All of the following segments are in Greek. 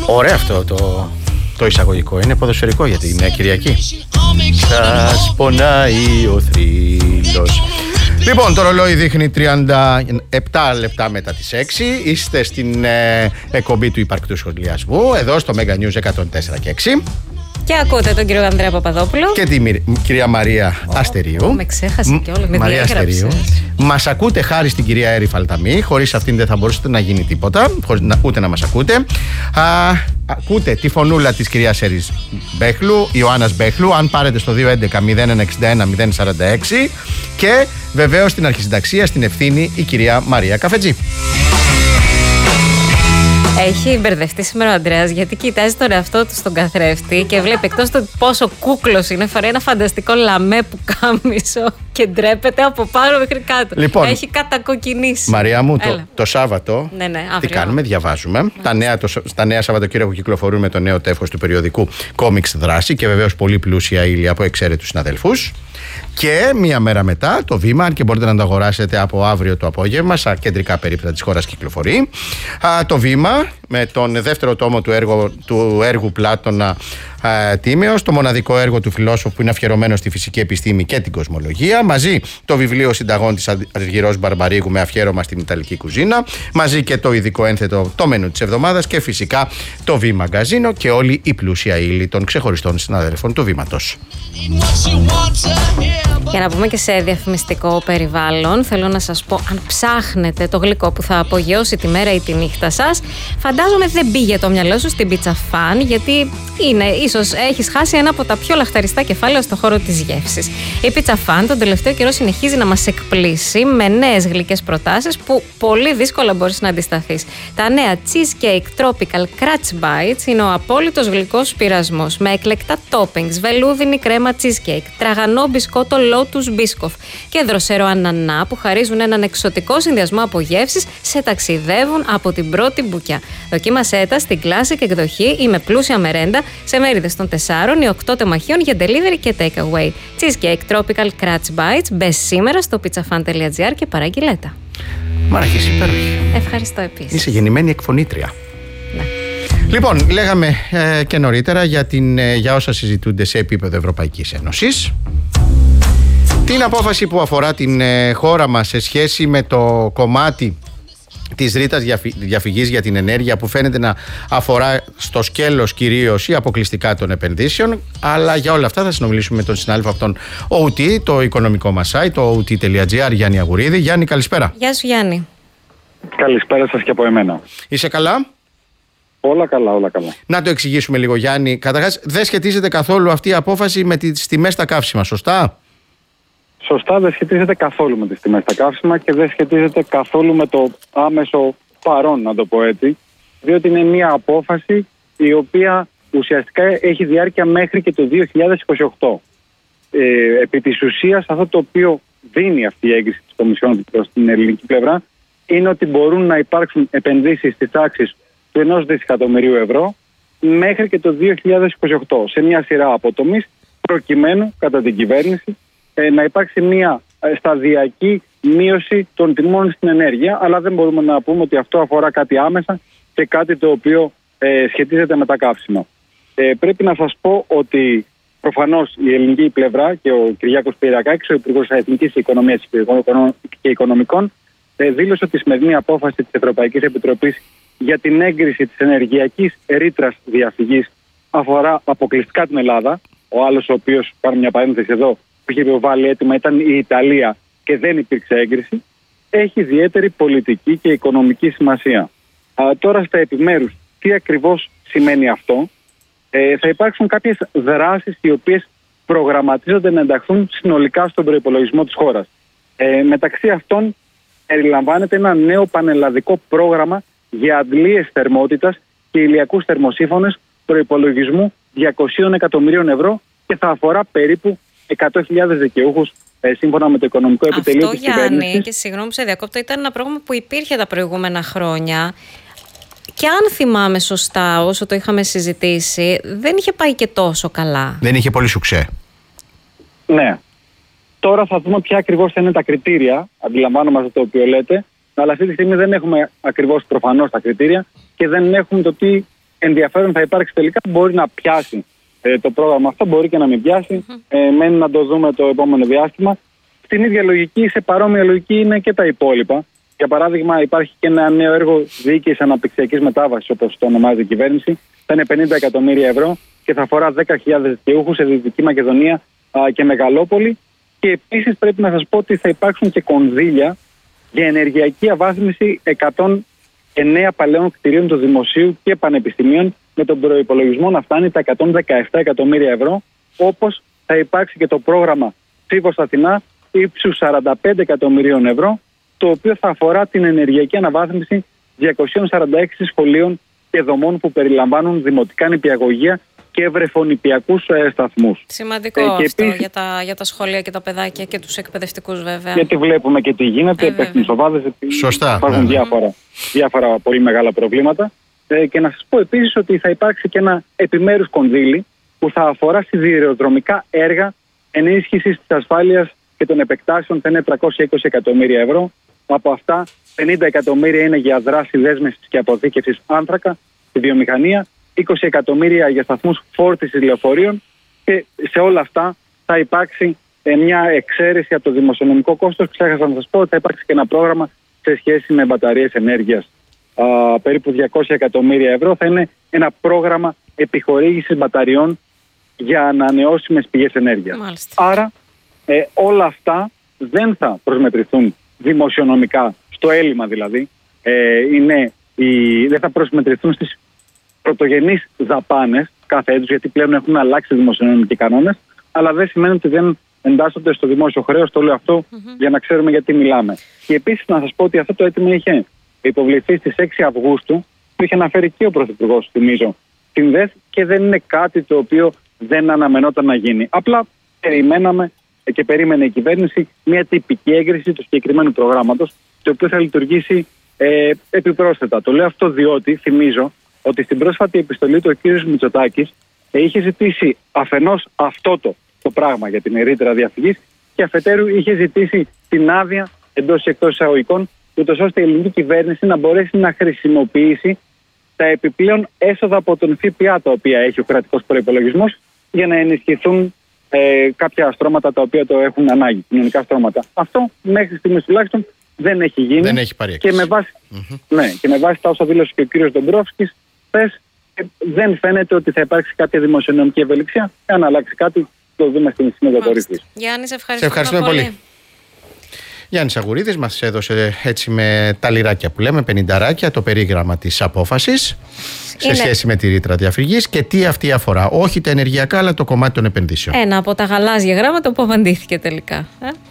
Ωραίο αυτό το εισαγωγικό. Είναι ποδοσφαιρικό για τη Νέα Κυριακή. Σας πονάει ο θρύλος. Λοιπόν, το ρολόι δείχνει 37 λεπτά μετά τις 6. Είστε στην εκπομπή του υπαρκτού σχολιασμού, εδώ στο Mega News 104 και 6. Και ακούτε τον κύριο Ανδρέα Παπαδόπουλο. Και την κυρία Μαρία Αστερίου. Με ξέχασε κιόλας, με Μαρία Αστερίου. Μας ακούτε χάρη στην κυρία Έρη Φαλταμή. Χωρίς αυτήν δεν θα μπορούσατε να γίνει τίποτα, ούτε να μας ακούτε. Ακούτε τη φωνούλα της κυρίας Έρης Μπέχλου, Ιωάννας Μπέχλου, αν πάρετε στο 211-0161-046. Και βεβαίως στην αρχισυνταξία, στην ευθύνη, η κυρία Μαρία Καφετζή. Έχει μπερδευτεί σήμερα ο Ανδρέας, γιατί κοιτάζει τον εαυτό του στον καθρέφτη και βλέπει, εκτός του πόσο κούκλος είναι, φοράει ένα φανταστικό λαμέ πουκάμισο και ντρέπεται από πάνω μέχρι κάτω. Λοιπόν, έχει κατακοκκινήσει. Μαρία μου, το Σάββατο τι κάνουμε, διαβάζουμε. Τα νέα Σαββατοκύριακο κυκλοφορούν με το νέο τεύχος του περιοδικού Κόμιξ Δράση και βεβαίως πολύ πλούσια ύλη από εξαίρετους συναδελφούς. Και μία μέρα μετά το Βήμα, αν και μπορείτε να το αγοράσετε από αύριο το απόγευμα, στα κεντρικά περίπτωτα της χώρας κυκλοφορεί. Το Βήμα με τον δεύτερο τόμο του έργου Πλάτωνα Τίμεως, το μοναδικό έργο του φιλόσοφου που είναι αφιερωμένο στη φυσική επιστήμη και την κοσμολογία. Μαζί το βιβλίο συνταγών της Αργυρός Μπαρμπαρίγου με αφιέρωμα στην Ιταλική κουζίνα. Μαζί και το ειδικό ένθετο το μενού της εβδομάδας και φυσικά το Β Μαγκαζίνο και όλη η πλούσια ύλη των ξεχωριστών συναδέλφων του Βήματος. Για να πούμε και σε διαφημιστικό περιβάλλον, θέλω να σας πω, αν ψάχνετε το γλυκό που θα απογειώσει τη μέρα ή τη νύχτα σας, φαντάζομαι δεν πήγε το μυαλό σου στην πίτσα φαν, γιατί ίσως έχεις χάσει ένα από τα πιο λαχταριστά κεφάλαια στο χώρο της γεύσης. Η πίτσα φαν τον τελευταίο καιρό συνεχίζει να μας εκπλήσει με νέες γλυκές προτάσεις που πολύ δύσκολα μπορείς να αντισταθείς. Τα νέα Cheesecake Tropical Crunch Bites είναι ο απόλυτος γλυκός πειρασμός με εκλεκτά toppings, βελούδινη κρέμα cheesecake, τραγανό μπισκότο Lotus Biscoff και δροσερό ανανά που χαρίζουν έναν εξωτικό συνδυασμό από γεύσεις, σε ταξιδεύουν από την πρώτη μπουκιά. Δοκίμασέ τα στην classic εκδοχή ή με πλούσια μερέντα σε μέριδες των 4 ή 8 τεμαχίων για delivery και takeaway. Cheesecake Tropical Crunch Bites. Μπες σήμερα στο pizzafan.gr και παραγγείλε τα. Μ' αρέσει υπέροχη. Ευχαριστώ επίσης. Είσαι γεννημένη εκφωνήτρια. Ναι. Λοιπόν, λέγαμε και νωρίτερα για όσα συζητούνται σε επίπεδο Ευρωπαϊκής Ένωσης. Την απόφαση που αφορά την χώρα μας σε σχέση με το κομμάτι της ρήτας διαφυγής για την ενέργεια που φαίνεται να αφορά στο σκέλος κυρίως ή αποκλειστικά των επενδύσεων, αλλά για όλα αυτά θα συνομιλήσουμε με τον συνάδελφο αυτόν OT, το οικονομικό μας site, το OT.gr, Γιάννη Αγουρίδη. Γιάννη, καλησπέρα. Γεια σου, Γιάννη. Καλησπέρα σας και από εμένα. Είσαι καλά? Όλα καλά, όλα καλά. Να το εξηγήσουμε λίγο, Γιάννη. Καταρχάς, δεν σχετίζεται καθόλου αυτή η απόφαση με τις τιμές στα καύσιμα, σωστά? Σωστά, δεν σχετίζεται καθόλου με τις τιμές στα καύσιμα και δεν σχετίζεται καθόλου με το άμεσο παρόν, να το πω έτσι, διότι είναι μια απόφαση η οποία ουσιαστικά έχει διάρκεια μέχρι και το 2028. Επί της ουσίας, αυτό το οποίο δίνει αυτή η έγκριση της Κομισιόν προς την ελληνική πλευρά είναι ότι μπορούν να υπάρξουν επενδύσεις στις τάξεις του 1 δισεκατομμυρίου ευρώ μέχρι και το 2028 σε μια σειρά από τομείς, προκειμένου κατά την κυβέρνηση να υπάρξει μια σταδιακή μείωση των τιμών στην ενέργεια, αλλά δεν μπορούμε να πούμε ότι αυτό αφορά κάτι άμεσα και κάτι το οποίο σχετίζεται με τα καύσιμα. Πρέπει να σας πω ότι προφανώς η ελληνική πλευρά και ο Κυριάκος Πυριακάκης, ο Υπουργός Εθνικής Οικονομίας και Οικονομικών, δήλωσε ότι η σημερινή απόφαση της Ευρωπαϊκής Επιτροπής για την έγκριση της ενεργειακής ρήτρας διαφυγής αφορά αποκλειστικά την Ελλάδα. Ο άλλος, ο οποίος, κάνω μια παρένθεση εδώ, που είχε υποβάλει έτοιμα ήταν η Ιταλία και δεν υπήρξε έγκριση, έχει ιδιαίτερη πολιτική και οικονομική σημασία. Τώρα στα επιμέρους, τι ακριβώς σημαίνει αυτό? Θα υπάρξουν κάποιες δράσεις οι οποίες προγραμματίζονται να ενταχθούν συνολικά στον προϋπολογισμό της χώρας. Μεταξύ αυτών περιλαμβάνεται ένα νέο πανελλαδικό πρόγραμμα για αντλίες θερμότητας και ηλιακούς θερμοσύφωνες προϋπολογισμού 200 εκατομμυρίων ευρώ και θα αφορά περίπου 100.000 δικαιούχους σύμφωνα με το οικονομικό επιτελείο της κυβέρνησης. Αυτό, Γιάννη, και συγγνώμη που σε διακόπτω, ήταν ένα πρόγραμμα που υπήρχε τα προηγούμενα χρόνια και αν θυμάμαι σωστά όσο το είχαμε συζητήσει, δεν είχε πάει και τόσο καλά. Δεν είχε πολύ σουξέ. Ναι. Τώρα θα δούμε ποια ακριβώς θα είναι τα κριτήρια, αντιλαμβάνομαστε το οποίο λέτε, αλλά αυτή τη στιγμή δεν έχουμε ακριβώς προφανώς τα κριτήρια και δεν έχουμε το τι ενδιαφέρον θα υπάρξει τελικά, μπορεί να πιάσει το πρόγραμμα αυτό, μπορεί και να μην πιάσει. Μένει να το δούμε το επόμενο διάστημα. Στην ίδια λογική, σε παρόμοια λογική είναι και τα υπόλοιπα. Για παράδειγμα, υπάρχει και ένα νέο έργο διοίκησης αναπτυξιακής μετάβασης, όπως το ονομάζει η κυβέρνηση. Θα είναι 50 εκατομμύρια ευρώ και θα αφορά 10.000 δικαιούχους σε Δυτική Μακεδονία και Μεγαλόπολη. Και επίσης πρέπει να σας πω ότι θα υπάρξουν και κονδύλια για ενεργειακή αβάθμιση 109 παλαιών κτηρίων του δημοσίου και πανεπιστημίων, με τον προϋπολογισμό να φτάνει τα 117 εκατομμύρια ευρώ, όπως θα υπάρξει και το πρόγραμμα Ψήφος Αθηνά ύψους 45 εκατομμυρίων ευρώ, το οποίο θα αφορά την ενεργειακή αναβάθμιση 246 σχολείων και δομών που περιλαμβάνουν δημοτικά νηπιαγωγεία και βρεφονηπιακούς σταθμούς. Σημαντικό αυτό επίσης, για τα σχολεία και τα παιδάκια και τους εκπαιδευτικούς βέβαια. Γιατί βλέπουμε και τι γίνεται, παιχνισοβάδες, υπάρχουν διάφορα πολύ μεγάλα προβλήματα. Και να σας πω επίσης ότι θα υπάρξει και ένα επιμέρους κονδύλι που θα αφορά σιδηροδρομικά έργα ενίσχυσης της ασφάλειας και των επεκτάσεων, θα είναι 320 εκατομμύρια ευρώ. Από αυτά 50 εκατομμύρια είναι για δράση δέσμευσης και αποθήκευσης άνθρακα στη βιομηχανία, 20 εκατομμύρια για σταθμούς φόρτισης λεωφορείων και σε όλα αυτά θα υπάρξει μια εξαίρεση από το δημοσιονομικό κόστος. Ξέχασα να σας πω ότι θα υπάρξει και ένα πρόγραμμα σε σχέση με μπαταρίες ενέργειας. Περίπου 200 εκατομμύρια ευρώ θα είναι ένα πρόγραμμα επιχορήγησης μπαταριών για ανανεώσιμες πηγές ενέργειας. Μάλιστα. Άρα όλα αυτά δεν θα προσμετρηθούν δημοσιονομικά, στο έλλειμμα δηλαδή, δεν θα προσμετρηθούν στις πρωτογενείς δαπάνες κάθε έτους, γιατί πλέον έχουν αλλάξει οι δημοσιονομικοί κανόνες, αλλά δεν σημαίνει ότι δεν εντάσσονται στο δημόσιο χρέος. Το λέω αυτό για να ξέρουμε γιατί μιλάμε. Και επίσης να σας πω ότι αυτό το αίτημα είχε υποβληθεί στις 6 Αυγούστου, που είχε αναφέρει και ο Πρωθυπουργός, θυμίζω, στην ΔΕΘ, και δεν είναι κάτι το οποίο δεν αναμενόταν να γίνει. Απλά περιμέναμε και περίμενε η κυβέρνηση μια τυπική έγκριση του συγκεκριμένου προγράμματος, το οποίο θα λειτουργήσει επιπρόσθετα. Το λέω αυτό διότι θυμίζω ότι στην πρόσφατη επιστολή του ο κ. Μητσοτάκης είχε ζητήσει αφενός αυτό το πράγμα για την ρήτρα διαφυγής και αφετέρου είχε ζητήσει την άδεια εντός ή εκτός εισαγωγικών, ούτως ώστε η ελληνική κυβέρνηση να μπορέσει να χρησιμοποιήσει τα επιπλέον έσοδα από τον ΦΠΑ τα οποία έχει ο κρατικός προϋπολογισμός για να ενισχυθούν κάποια στρώματα τα οποία το έχουν ανάγκη, κοινωνικά στρώματα. Αυτό μέχρι στιγμής τουλάχιστον δεν έχει γίνει. Δεν έχει πάρει έκθεση. Και με βάση τα όσα δήλωσε και ο κύριος Ντομπρόφσκης, δεν φαίνεται ότι θα υπάρξει κάποια δημοσιονομική ευελιξία. Αν αλλάξει κάτι, το δούμε στην Σύνοδο Κορυφής. Γιάννη, σε ευχαριστούμε πολύ. Γιάννης Αγουρίδης μας έδωσε έτσι με τα λιράκια που λέμε, 50 το περίγραμμα της απόφασης σε σχέση με τη ρήτρα διαφυγής και τι αυτή αφορά. Όχι τα ενεργειακά, αλλά το κομμάτι των επενδύσεων. Ένα από τα γαλάζια γράμματα που απαντήθηκε τελικά.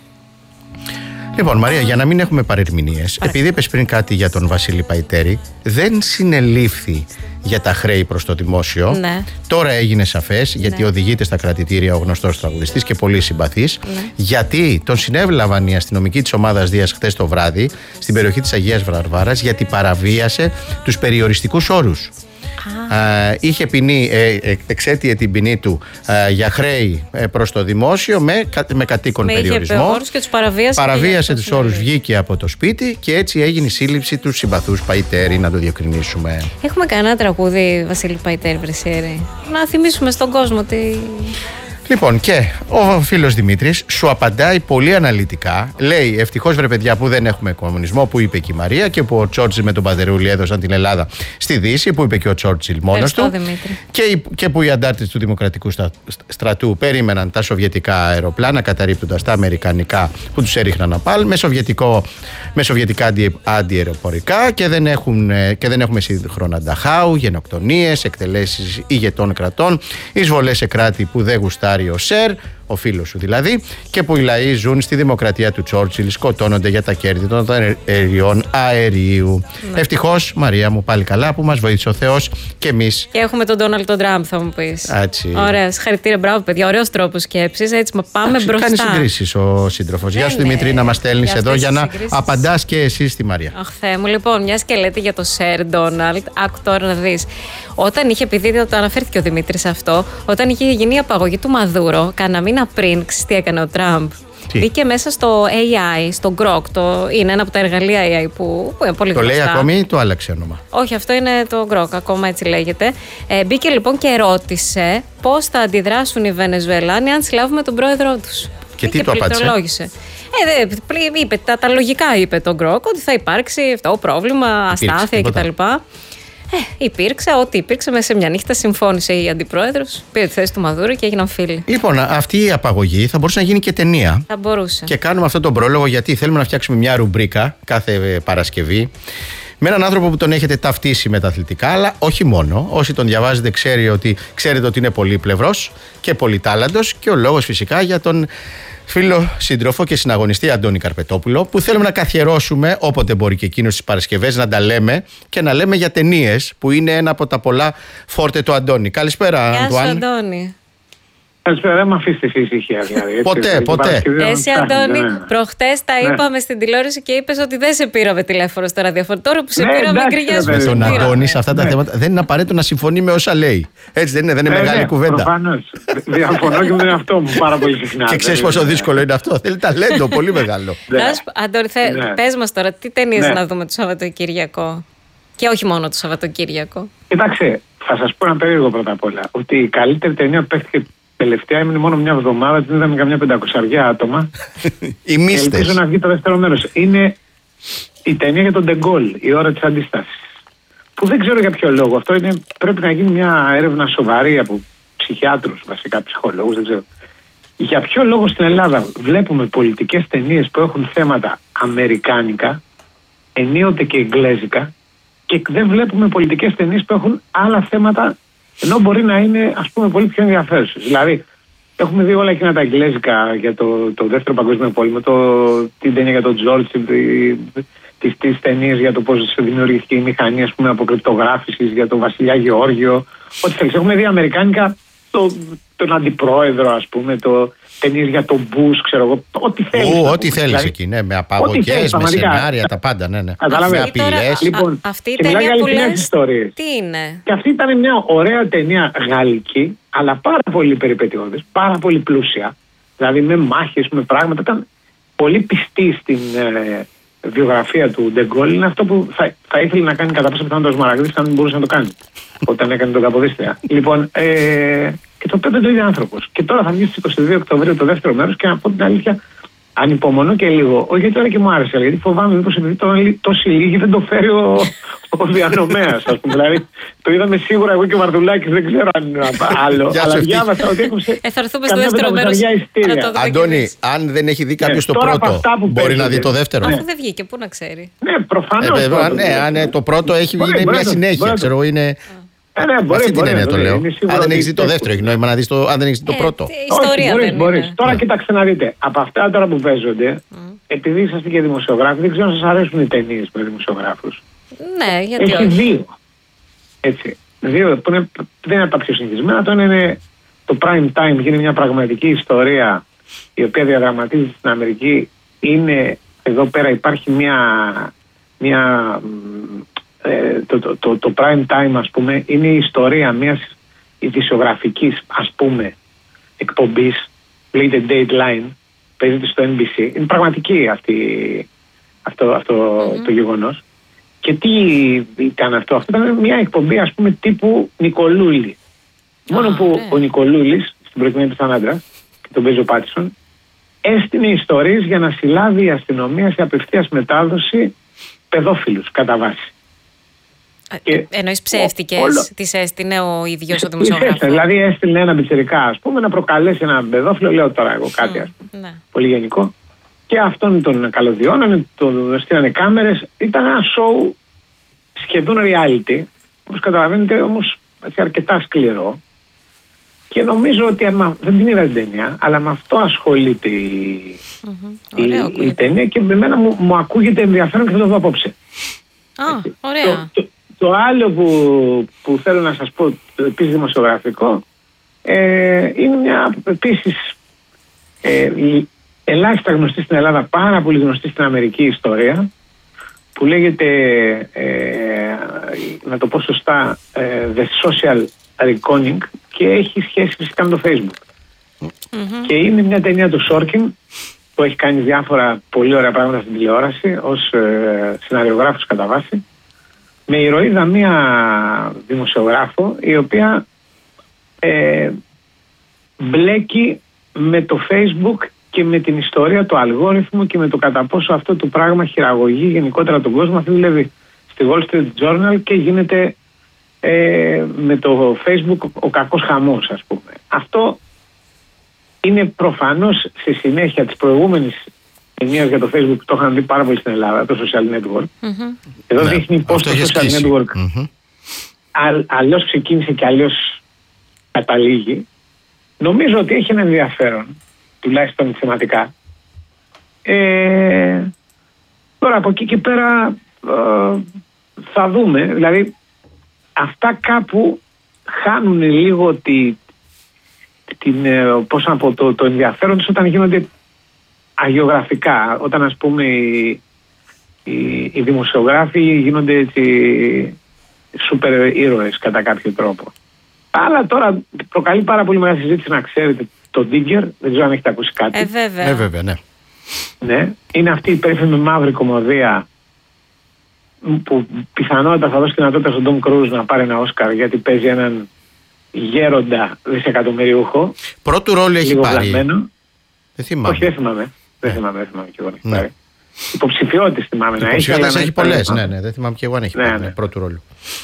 Λοιπόν, Μαρία, για να μην έχουμε παρερμηνίες, επειδή είπες πριν κάτι για τον Βασίλη Παϊτέρη, δεν συνελήφθη για τα χρέη προς το δημόσιο. Ναι. Τώρα έγινε σαφές, γιατί οδηγείται στα κρατητήρια ο γνωστός τραγουδιστής και πολύ συμπαθής. Ναι. Γιατί τον συνέβλαβαν οι αστυνομικοί της ομάδας Δίας χθες το βράδυ στην περιοχή της Αγίας Βαρβάρας, γιατί παραβίασε τους περιοριστικούς όρους. Είχε ποινή, εξέτειε την ποινή του για χρέη προς το δημόσιο με κατοίκον περιορισμό. Και τους παραβίασε τους όρους, βγήκε από το σπίτι και έτσι έγινε η σύλληψη του συμπαθούς Παϊτέρη, να το διευκρινίσουμε. Έχουμε κανένα τραγούδι Βασίλη Παϊτέρη, Βρεσιέρη, να θυμίσουμε στον κόσμο ότι... Λοιπόν, και ο φίλος Δημήτρης σου απαντάει πολύ αναλυτικά. Λέει: ευτυχώς βρε παιδιά που δεν έχουμε κομμουνισμό, που είπε και η Μαρία, και που ο Τσόρτσιλ με τον Παδερούλη έδωσαν την Ελλάδα στη Δύση, που είπε και ο Τσόρτσιλ μόνος του. Και που οι αντάρτες του Δημοκρατικού Στρατού περίμεναν τα σοβιετικά αεροπλάνα καταρρίπτοντας τα αμερικανικά που τους έριχναν απάλ με σοβιετικά αντιαεροπορικά, και δεν έχουμε σύγχρονα Νταχάου, γενοκτονίες, εκτελέσεις ηγετών κρατών, εισβολές σε κράτη που δεν γουστάρει ο Σερ, ο φίλος σου δηλαδή, και που οι λαοί ζουν στη δημοκρατία του Τσόρτσιλ, σκοτώνονται για τα κέρδη των εταιριών αερίου. Ναι. Ευτυχώς, Μαρία μου, πάλι καλά που μας βοήθησε ο Θεός και εμείς. Και έχουμε τον Ντόναλντ Τραμπ, θα μου πεις. Έτσι. Ωραία, συγχαρητήρια, μπράβο παιδιά, ωραίος τρόπος σκέψης. Έτσι, μα πάμε μπροστά. Κάνει συγκρίσεις ο σύντροφος. Γεια σου Δημήτρη, να μας στέλνεις εδώ για να απαντάς και εσύ στη Μαρία. Αχ, Θεέ μου, λοιπόν, μια και λέτε για το Σερ Ντόναλντ, άκου τώρα να δεις. Όταν είχε, επειδή το αναφέρθηκε ο Δημήτρης αυτό, όταν είχε γίνει η απαγωγή του Μαδούρο, κανένα μήνα πριν, ξέρεις τι έκανε ο Τραμπ? Μπήκε μέσα στο AI, στο Grok. Είναι ένα από τα εργαλεία AI που είναι πολύ γνωστά. Το λέει ακόμη ή το άλλαξε όνομα? Όχι, αυτό είναι το Grok, ακόμα έτσι λέγεται. Μπήκε λοιπόν και ρώτησε πώς θα αντιδράσουν οι Βενεζουελάνοι αν συλλάβουμε τον πρόεδρό τους. Και τι του απάντησε? Είπε, τα λογικά είπε το Grok, ότι θα υπάρξει αυτό πρόβλημα, αστάθεια κτλ. Υπήρξε, ό,τι υπήρξε, μέσα σε μια νύχτα συμφώνησε η αντιπρόεδρος, πήρε τη θέση του Μαδούρο και έγιναν φίλοι. Λοιπόν, αυτή η απαγωγή θα μπορούσε να γίνει και ταινία. Θα μπορούσε. Και κάνουμε αυτόν τον πρόλογο γιατί θέλουμε να φτιάξουμε μια ρουμπρίκα κάθε Παρασκευή με έναν άνθρωπο που τον έχετε ταυτίσει με τα αθλητικά, αλλά όχι μόνο. Όσοι τον διαβάζετε ξέρετε ότι είναι πολύπλευρος και πολυτάλαντος, και ο λόγος φυσικά για τον φίλο, σύντροφο και συναγωνιστή Αντώνη Καρπετόπουλο, που θέλουμε να καθιερώσουμε όποτε μπορεί και εκείνος τις Παρασκευές να τα λέμε και να λέμε για ταινίες, που είναι ένα από τα πολλά φόρτε του Αντώνη. Καλησπέρα, Αντώνη. Γεια σου, Αντώνη. Καλησπέρα, δεν με αφήσετε στη ησυχία δηλαδή. Ποτέ. Εσύ, Αντώνη, προχτές τα είπαμε στην τηλεόραση και είπες ότι δεν σε πήραμε τηλέφωνο στο ραδιοφόρο. Τώρα που σε πήραμε, γκρινιάζεις. Με τον Αντώνη σε αυτά τα θέματα δεν είναι απαραίτητο να συμφωνεί με όσα λέει. Έτσι δεν είναι, δεν είναι μεγάλη κουβέντα. Προφανώς. Διαφωνώ και με τον εαυτό μου πάρα πολύ συχνά. Και ξέρεις πόσο δύσκολο είναι αυτό? Θέλει ταλέντο πολύ μεγάλο. Αντώνη, πες μας τώρα, τι ταινίες να δούμε το Σαββατοκύριακο? Και όχι μόνο το Σαββατοκύριακο. Κοιτάξτε, θα σας πω ένα περίεργο πρώτα απ' όλα. Ότι η καλύτερη ταινία που παίχτηκε τελευταία έμεινε μόνο μια εβδομάδα, την είδαμε καμιά 500 άτομα. Οι μίστες. Ελπίζω να βγει το δεύτερο μέρος. Είναι η ταινία για τον Ντεγκόλ, η ώρα της αντίστασης. Που δεν ξέρω για ποιο λόγο. Αυτό πρέπει να γίνει μια έρευνα σοβαρή από ψυχιάτρους, βασικά ψυχολόγους, δεν ξέρω. Για ποιο λόγο στην Ελλάδα βλέπουμε πολιτικές ταινίες που έχουν θέματα αμερικάνικα, ενίοτε και εγγλέζικα, και δεν βλέπουμε πολιτικές ταινίες που έχουν άλλα θέματα, ενώ μπορεί να είναι, ας πούμε, πολύ πιο ενδιαφέρουσες. Δηλαδή, έχουμε δει όλα εκείνα τα εγγλέζικα για το Δεύτερο Παγκόσμιο Πόλεμο, την ταινία για τον Τζόρτζ, τις ταινίες για το πώς δημιουργήθηκε η μηχανή, ας πούμε, αποκρυπτογράφησης, για τον Βασιλιά Γεώργιο. Ό,τι θέλεις. Έχουμε δει αμερικάνικα τον αντιπρόεδρο, ας πούμε, ταινίες για τον Μπούς, ξέρω εγώ. Ό,τι θέλεις. Ό,τι θέλεις δηλαδή, εκεί, ναι, με απαγωγές, με σενάρια, τα πάντα, ναι. Με απειλές. Λοιπόν, αυτή η ταινία που λες, τι είναι? Και αυτή ήταν μια ωραία ταινία γαλλική, αλλά πάρα πολύ περιπετειώδης, πάρα πολύ πλούσια. Δηλαδή με μάχες, με πράγματα. Ήταν πολύ πιστή στην βιογραφία του Ντεγκόλ. Είναι αυτό που θα ήθελε να κάνει κατά πάσα πιθανότητα ο Σμαραγδής, αν μπορούσε να το κάνει όταν έκανε τον Καποδίστρια. Λοιπόν, και το πέντε το ίδιο άνθρωπος. Και τώρα θα βγει στις 22 Οκτωβρίου το δεύτερο μέρος, και να πω την αλήθεια, ανυπομονώ και λίγο. Όχι γιατί τώρα και μου άρεσε, γιατί φοβάμαι μήπως επειδή τόσοι λίγοι δεν το φέρει ο διανομέας, ας πούμε. Δηλαδή, το είδαμε σίγουρα εγώ και ο Μαρδουλάκης, δεν ξέρω αν είναι άλλο. Αλλά διάβασα ότι έκοψε. Θα έρθουμε στο δεύτερο μέρος. Αντώνη, αν δεν έχει δει κάποιος το πρώτο, μπορεί να δει το δεύτερο? Αφού δεν βγήκε, πού να ξέρει. Ναι, προφανώς. Αν το πρώτο είναι μια συνέχεια, ξέρω, είναι. Αυτή την έννοια το λέω. Αν δεν έχεις δει το δεύτερο, έχει νόημα να δεις αν δεν έχεις δει το πρώτο. Ιστορία μπορείς. Τώρα κοιτάξτε να δείτε. Από αυτά τώρα που παίζονται, επειδή είσαστε και δημοσιογράφοι, δεν ξέρω αν σας αρέσουν οι ταινίες με δημοσιογράφους. Ναι, γιατί όχι. Έχει δύο. Έτσι. Δύο που δεν είναι από τα πιο συνηθισμένα. Το ένα είναι το prime time, γίνει μια πραγματική ιστορία η οποία διαδραματίζεται στην Αμερική. Είναι εδώ πέρα, υπάρχει μια το prime time, ας πούμε, είναι η ιστορία μιας ειδησιογραφικής, ας πούμε, εκπομπής, λέγεται Dateline, παίζεται στο NBC. Είναι πραγματική αυτό το γεγονός. Και τι ήταν αυτό? Αυτό ήταν μια εκπομπή, ας πούμε, τύπου Νικολούλη. Μόνο που ο Νικολούλης, στην προκειμένη του σαν άντρα, και τον παίζει ο Πάτισον, έστεινε ιστορίες για να συλλάβει η αστυνομία σε απευθείας μετάδοση παιδόφιλους κατά βάση. Εννοείς ψεύτικες, τις έστεινε ο ίδιος ο δημοσιογράφος? Δηλαδή έστειλε ένα πιτσιρικά, ας πούμε, να προκαλέσει ένα παιδόφιλο, λέω τώρα εγώ κάτι, ας πούμε, πολύ γενικό, και αυτόν τον καλωδιώνανε, τον στείλανε κάμερες. Ήταν ένα show σχεδόν reality, όπως καταλαβαίνετε, όμως αρκετά σκληρό, και νομίζω ότι δεν την είδα την ταινία, αλλά με αυτό ασχολείται η ταινία, και με μένα μου ακούγεται ενδιαφέρον και θα το δω απόψε. Ωραία. Το άλλο που θέλω να σας πω, επίσης δημοσιογραφικό, είναι μια επίσης ελάχιστα γνωστή στην Ελλάδα, πάρα πολύ γνωστή στην Αμερική ιστορία, που λέγεται, να το πω σωστά, The Social Reckoning, και έχει σχέση φυσικά με το Facebook. Και είναι μια ταινία του Σόρκιν, που έχει κάνει διάφορα πολύ ωραία πράγματα στην τηλεόραση ως σεναριογράφος κατά βάση. Με ηρωίδα μία δημοσιογράφο η οποία μπλέκει με το Facebook και με την ιστορία του αλγόριθμου και με το κατά πόσο αυτό το πράγμα χειραγωγεί γενικότερα τον κόσμο. Αυτό δουλεύει στη Wall Street Journal και γίνεται με το Facebook ο κακός χαμός, ας πούμε. Αυτό είναι προφανώς στη συνέχεια της προηγούμενης ταινίας για το Facebook που το είχαν δει πάρα πολύ στην Ελλάδα, το Social Network. Εδώ δείχνει πώς το Social Network αλλιώς ξεκίνησε και αλλιώς καταλήγει. Νομίζω ότι έχει ένα ενδιαφέρον, τουλάχιστον θεματικά. Τώρα από εκεί και πέρα θα δούμε. Δηλαδή αυτά κάπου χάνουν λίγο πώς να πω, το ενδιαφέρον τους όταν γίνονται αγιογραφικά. Όταν ας πούμε οι δημοσιογράφοι γίνονται έτσι σούπερ ήρωες κατά κάποιο τρόπο. Αλλά τώρα προκαλεί πάρα πολύ μεγάλη συζήτηση, να ξέρετε, το Digger. Δεν ξέρω αν έχετε ακούσει κάτι. Βέβαια. Ναι. Είναι αυτή η περίφημη μαύρη κομμωδία που πιθανότατα θα δώσει τη δυνατότητα στον Τόμ Κρούζ να πάρει ένα Όσκαρ, γιατί παίζει έναν γέροντα δισεκατομμυριούχο. Πρώτου ρόλο έχει πάρει. Δεν θυμάμαι. Όχι, δεν θυμάμαι κι εγώ να έχει πάρει. Υποψηφιότητες θυμάμαι να έχει. Υποψηφιότητες έχει πολλές, ναι, δεν θυμάμαι κι εγώ αν έχει πάρει πρώτου ρόλου.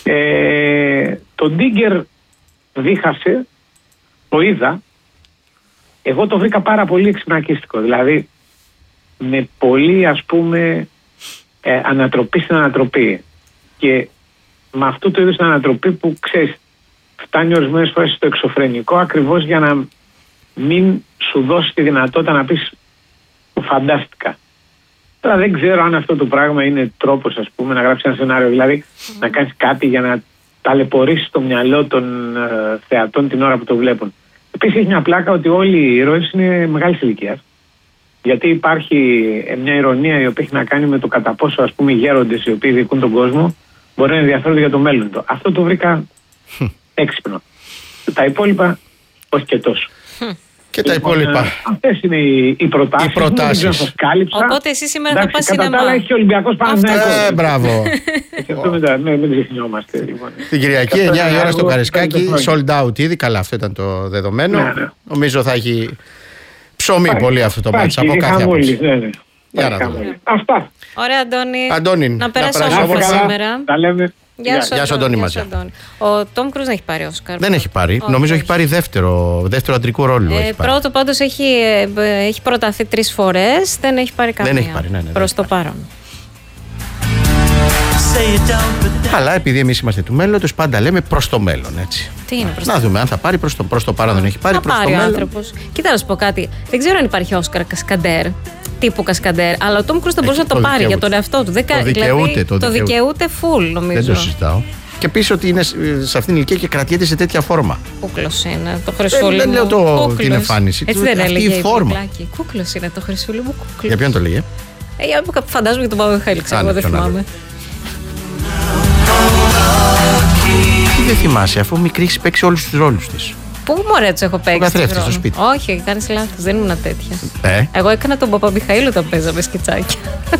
Το Digger δίχασε, το είδα, εγώ το βρήκα πάρα πολύ εξυπνακίστικο. Δηλαδή με πολύ, ας πούμε, ανατροπή στην ανατροπή. Και με αυτού του είδους την ανατροπή που ξέρεις, φτάνει ορισμένες φορές στο εξωφρενικό, ακριβώς για να μην σου δώσει τη δυνατότητα να πεις φαντάστηκα. Τώρα δεν ξέρω αν αυτό το πράγμα είναι τρόπος, ας πούμε, να γράψεις ένα σενάριο, δηλαδή να κάνεις κάτι για να ταλαιπωρήσεις το μυαλό των θεατών την ώρα που το βλέπουν. Επίσης έχει μια πλάκα ότι όλοι οι ήρωες είναι μεγάλης ηλικίας. Γιατί υπάρχει μια ηρωνία η οποία έχει να κάνει με το κατά πόσο, ας πούμε, οι γέροντες οι οποίοι διοικούν τον κόσμο μπορεί να ενδιαφέρονται για το μέλλον του. Αυτό το βρήκα έξυπνο. Τα υπόλοιπα όχι και τόσο. Και τα υπόλοιπα. Αυτές είναι οι προτάσεις. Οπότε εσύ σήμερα θα πας σινεμά. Κατά τα άλλα έχει και ο Ολυμπιακός Παναθηναϊκός. Μπράβο. Μην ξεχνιόμαστε. Την Κυριακή 9 η ώρα στο Καρισκάκι, sold out ήδη. Καλά, αυτό ήταν το δεδομένο. Νομίζω θα έχει ψωμί πολύ αυτό το μάτς από κάθε άποψη. Για να δούμε. Αυτά. Ωραία, Αντώνη. Να περάσει όμορφα σήμερα. Τα λέμε. Γεια σου, Αντώνη μαζί. Ο Τόμ Κρούζ δεν έχει πάρει Όσκαρ. Δεν έχει πάρει. Νομίζω έχει πάρει δεύτερο αντρικό ρόλο. Πρώτο πάντως έχει προταθεί 3 φορές. Δεν έχει πάρει καμία. Δεν έχει πάρει, ναι. Προς το παρόν. Αλλά επειδή εμείς είμαστε του μέλλοντος, πάντα λέμε προς το μέλλον, έτσι. Τι είναι προς το Να δούμε αν θα πάρει προς το παρόν. Δεν έχει πάρει προς το μέλλον. Ο άνθρωπος. Κοίτα να σου πω κάτι. Δεν ξέρω αν υπάρχει Όσκαρ Κασκαντέρ. Τύπου Κασκαντέρ, αλλά ο Τόμ Κρούζ θα μπορούσε να το πάρει για τον εαυτό του. Το δικαιούται full, νομίζω. Δεν το συζητάω. Και επίσης ότι είναι σε αυτήν την ηλικία και κρατιέται σε τέτοια φόρμα. Κούκλος είναι το χρυσούλι μου. Δεν λέω την εμφάνιση. Έτσι δεν έλεγε η φόρμα. Κούκλος είναι το χρυσούλι μου. Για ποιον το λέγε? Φαντάζομαι για τον Παπαμιχαήλ, ξέρω, δεν θυμάμαι. Δεν θυμάσαι, αφού μικρή έχει παίξει όλους τους ρόλους της. Πού μωρέ τους έχω παίξει? Καθρέφτη στο σπίτι. Όχι, κάνεις λάθος, δεν ήμουν τέτοια. Εγώ έκανα τον Παπαμιχαήλ όταν παίζαμε σκιτσάκια.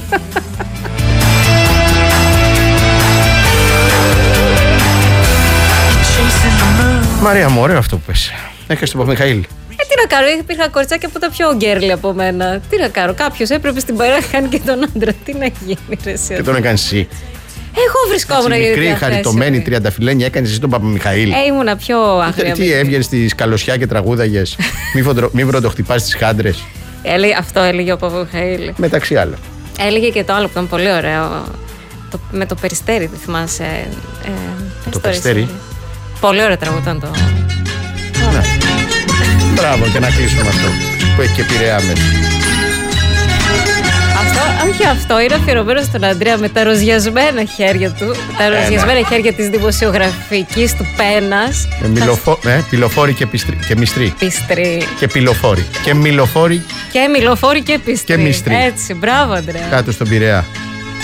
Μαρία μου, ωραίο αυτό που πες. Έχεις τον Παπαμιχαήλ. Τι να κάνω, υπήρχαν κοριτσάκια που ήταν πιο γκέρλι από μένα. Τι να κάνω, κάποιος έπρεπε στην παρέα να κάνει και τον άντρα. Τι να γίνει, ρε εσύ. Και τον έκανες εσύ. Εγώ βρισκόμουν για μικρή, χαριτωμένη, τριανταφυλλένια, έκανες εσύ τον Παπαμιχαήλ. Ήμουνα πιο άγρια. Τι έβγαινες στη σκαλωσιά και τραγούδαγες? Μη βροντοχτυπάς τις χάντρες. Αυτό έλεγε ο Παπαμιχαήλ. Μεταξύ άλλων. Έλεγε και το άλλο που ήταν πολύ ωραίο. Με το Περιστέρι, δεν θυμάσαι? Το Περιστέρι. Πολύ ωραίο τραγούδι το. Μπράβο, και να κλείσουμε αυτό που έχει και Πειραιά μέσα. Όχι, αυτό είναι αφιερωμένο στον Αντρέα με τα ροζιασμένα χέρια του. Τα ροζιασμένα χέρια της δημοσιογραφικής του πένας. Πυλοφόρη και μυστρή. Πιστρή. Και πυλοφόρη. Και μιλοφόρη. Και μιλοφόρη και πιστρή. Και μυστρή. Έτσι, μπράβο, Αντρέα. Κάτω στον Πειραιά.